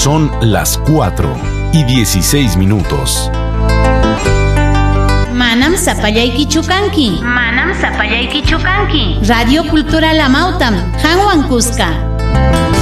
Son las 4:16. Manam sapallayki chukanki. Manam sapallayki chukanki. Radio Cultural Amautam, Hanwan Cusca.